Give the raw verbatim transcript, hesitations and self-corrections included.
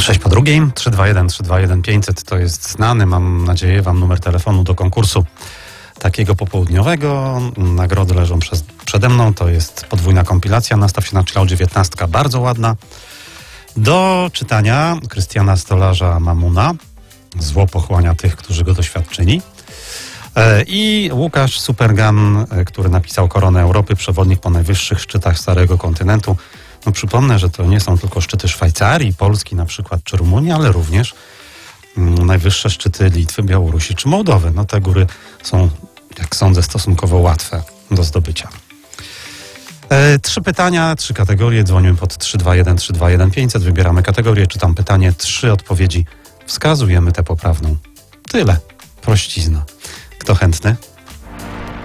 sześć po drugiej, trzy dwa jeden, trzy dwa jeden, pięćset to jest znany, mam nadzieję, wam numer telefonu do konkursu takiego popołudniowego. Nagrody leżą przez, przede mną, to jest podwójna kompilacja, nastaw się na Chillout dziewiętnaście, bardzo ładna. Do czytania Krystiana Stolarza Mamuna, Zło pochłania tych, którzy go doświadczyli. I Łukasz Supergan, który napisał Koronę Europy, przewodnik po najwyższych szczytach Starego Kontynentu. No przypomnę, że to nie są tylko szczyty Szwajcarii, Polski na przykład, czy Rumunii, ale również mm, najwyższe szczyty Litwy, Białorusi czy Mołdowy. No te góry są, jak sądzę, stosunkowo łatwe do zdobycia. E, trzy pytania, trzy kategorie. Dzwonimy pod trzy dwa jeden, trzy dwa jeden, pięćset. Wybieramy kategorię, czytam pytanie, trzy odpowiedzi. Wskazujemy tę poprawną. Tyle. Prościzna. Kto chętny?